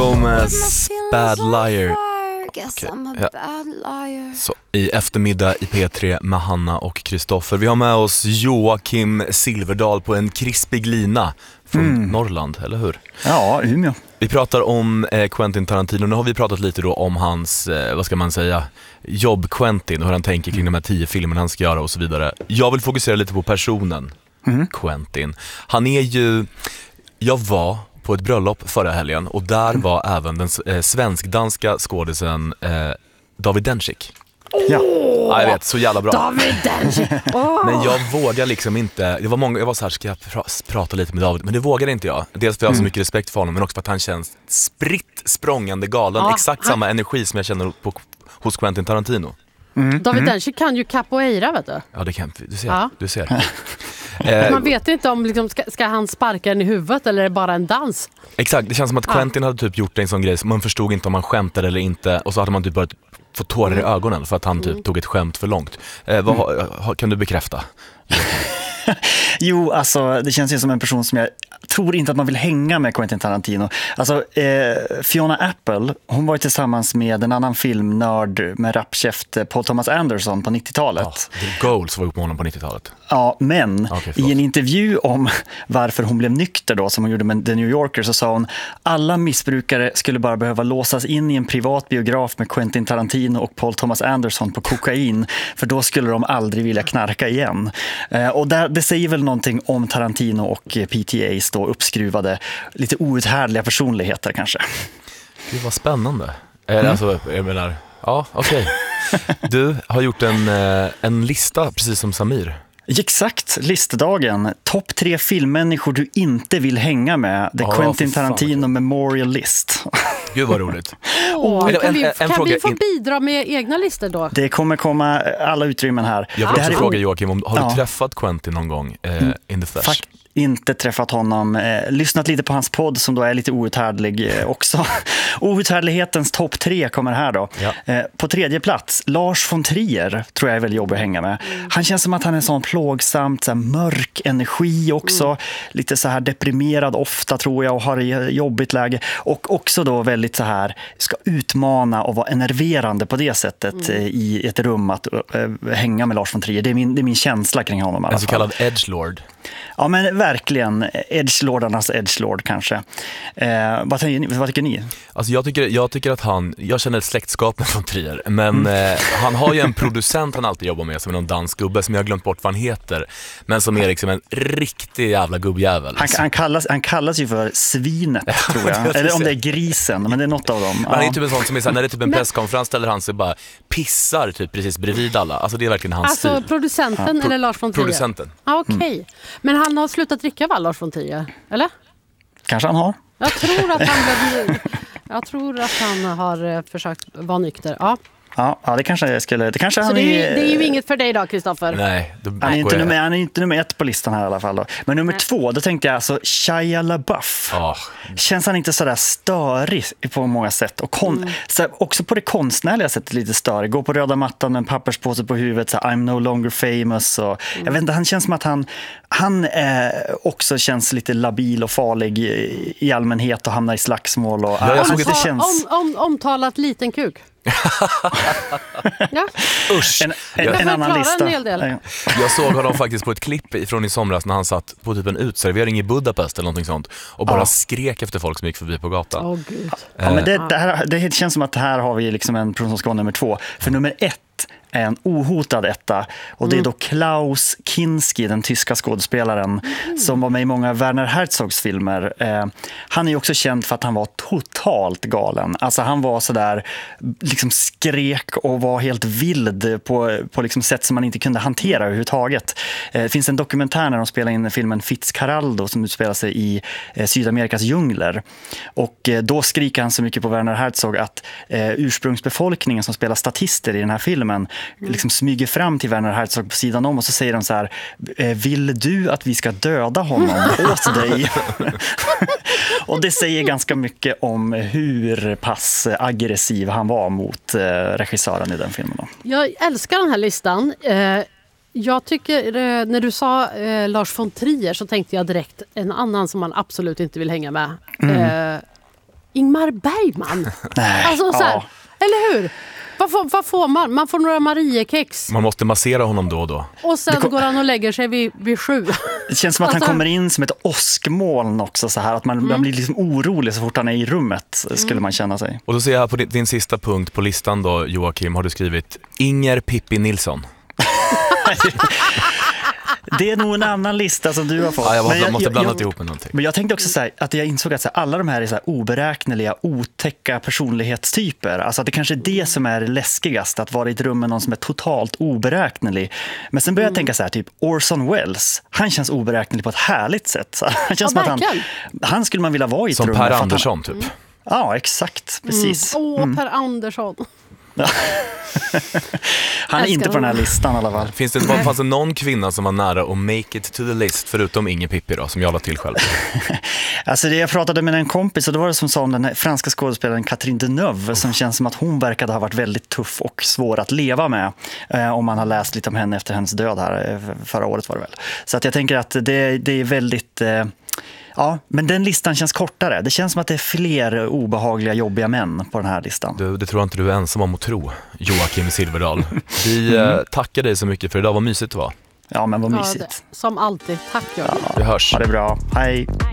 Gomez, Bad Liar. Så, i eftermiddag i P3 med Hanna och Kristoffer. Vi har med oss Joakim Silverdal på en krispig lina från Norrland, eller hur? Ja, Umeå. Vi pratar om Quentin Tarantino. Nu har vi pratat lite då om hans, vad ska man säga, jobb Quentin och hur han tänker kring de här 10 filmerna han ska göra och så vidare. Jag vill fokusera lite på personen Quentin. Han är ju, jag var på ett bröllop förra helgen och där var även den svensk-danska skådisen David Dencik. Ja, jag vet, så jävla bra. David Dencik. Men jag vågar liksom inte. Jag var så här, ska jag prata lite med David? Men det vågade inte jag. Dels för jag har så mycket respekt för honom, men också för att han känns spritt språngande galen. Exakt samma energi som jag känner hos Quentin Tarantino. David Dencik kan ju capoeira, vet du. Ja, det kan du ser. Ja. Du ser. Man vet inte om liksom, ska han sparka den i huvudet eller är det bara en dans? Exakt, det känns som att Quentin hade typ gjort en sån grej som man förstod inte om han skämtade eller inte, och så hade man typ börjat få tårar i ögonen för att han typ tog ett skämt för långt. Kan du bekräfta? Jo, alltså det känns ju som en person som jag tror inte att man vill hänga med, Quentin Tarantino. Alltså Fiona Apple, hon var ju tillsammans med en annan filmnörd med rapkäft Paul Thomas Anderson på 90-talet. The Goals var upp med honom på 90-talet. Ja, men i en intervju om varför hon blev nykter då, som hon gjorde med The New Yorker, så sa hon: alla missbrukare skulle bara behöva låsas in i en privat biograf med Quentin Tarantino och Paul Thomas Anderson på kokain, för då skulle de aldrig vilja knarka igen. Och det säger väl någonting om Tarantino och PTAs då uppskruvade, lite outhärdliga personligheter kanske. Det var spännande. Alltså, jag menar, ja, okej. Du har gjort en lista, precis som Samir. Exakt, listdagen. Topp 3 filmmänniskor du inte vill hänga med. The Quentin Tarantino Memorial List. Gud vad roligt. Kan vi få bidra med egna listor då? Det kommer komma alla utrymmen här. Jag vill också fråga Joakim, har du träffat Quentin någon gång in the flesh? Inte träffat honom, lyssnat lite på hans podd som då är lite outhärdlig också. Outhärdlighetens topp 3 kommer här då. Ja. På 3:e plats, Lars von Trier tror jag är väldigt jobbig att hänga med. Han känns som att han är en sån plågsamt, så här, mörk energi också. Lite så här deprimerad ofta tror jag och har ett jobbigt läge. Och också då väldigt så här, ska utmana och vara enerverande på det sättet i ett rum att hänga med Lars von Trier. Det är min känsla kring honom i alla fall. En så kallad edgelord. Ja, men verkligen edgelordarnas edgelord kanske. Vad tycker ni? Alltså jag tycker att jag känner ett släktskap med von Trier, men han har ju en producent han alltid jobbar med som är någon dansk gubbe som jag har glömt bort vad han heter, men som är liksom en riktig jävla gubbjävel. Han kallas ju för svinet, tror jag. Eller om det är grisen, men det är något av dem. Han är typ en sån som är såhär, när det är typ en presskonferens ställer han sig bara pissar typ precis bredvid alla. Alltså det är verkligen hans stil. Alltså producenten eller Lars von Trier? Producenten. Okej. Men han har slutat dricka, va, Lars von Trier? Eller? Kanske han har. Jag tror att han har försökt vara nykter. Ja. Ja, det kanske skulle. Det är ju inget för dig då, Kristoffer. Nej, han är inte nummer 1 på listan här i alla fall då. Men nummer 2, då tänkte jag alltså Shia LaBeouf. Känns han inte så där störig på många sätt och så här, också på det konstnärliga sättet lite störig. Gå på röda mattan med en papperspåse på huvudet, så här, I'm no longer famous och jag vet inte, han känns som att han också känns lite labil och farlig i allmänhet och hamnar i slagsmål och omtalat liten kuk. Ja. Usch. En annan lista. Jag såg honom faktiskt på ett klipp från i somras när han satt på typ en utservering i Budapest eller någonting sånt och bara skrek efter folk som gick förbi på gatan. Gud. Men det känns som att här har vi liksom en person som ska vara nummer 2. För nummer 1 är en ohotad etta och det är då Klaus Kinski, den tyska skådespelaren som var med i många Werner Herzogs filmer. Han är ju också känd för att han var totalt galen. Alltså han var så där liksom skrek och var helt vild på liksom sätt som man inte kunde hantera överhuvudtaget. Det finns en dokumentär när de spelar in filmen Fitzcarraldo som utspelar sig i Sydamerikas djungler. Och då skriker han så mycket på Werner Herzog att ursprungsbefolkningen som spelar statister i den här filmen liksom smyger fram till Werner Herzog på sidan om och så säger de så här: vill du att vi ska döda honom åt dig? Och det säger ganska mycket om hur pass aggressiv han var mot regissören i den filmen då. Jag älskar den här listan. Jag tycker, när du sa Lars von Trier så tänkte jag direkt en annan som man absolut inte vill hänga med. Ingmar Bergman. Nej, Alltså så här, eller hur? Vad får man? Man får några Mariekex. Man måste massera honom då och då. Och sen går han och lägger sig vid 7. Det känns som att han kommer in som ett åskmoln också, så här att man blir liksom orolig så fort han är i rummet, skulle man känna sig. Och då ser jag här på din sista punkt på listan då, Joakim, har du skrivit Inger Pippi Nilsson. Det är nog en annan lista som du har fått. Ja, jag måste blanda ihop med någonting. Men jag tänkte också så här, att jag insåg att så här, alla de här är så här oberäkneliga, otäcka personlighetstyper. Alltså att det kanske är det som är läskigast, att vara i ett rum med någon som är totalt oberäknelig. Men sen började jag tänka så här, typ Orson Welles, han känns oberäknelig på ett härligt sätt. Så han känns som att han skulle man vilja vara i ett som rum. Per Andersson typ. Ja, exakt. Precis. Per Andersson. Han är inte på den här listan i alla fall. Fanns det någon kvinna som var nära att make it to the list förutom Inger Pippi då, som jag la till själv? Alltså jag pratade med en kompis och det var det som sa om den här franska skådespelaren Catherine Deneuve, som känns som att hon verkade ha varit väldigt tuff och svår att leva med, om man har läst lite om henne efter hennes död här förra året var det väl. Så att jag tänker att det är väldigt ja, men den listan känns kortare. Det känns som att det är fler obehagliga, jobbiga män på den här listan. Det tror jag inte du är ensam om att tro, Joakim Silverdal. Vi tackar dig så mycket för idag. Vad mysigt det var. Ja, men vad mysigt. Som alltid. Tack, Jörgen. Vi hörs. Ha det bra. Hej.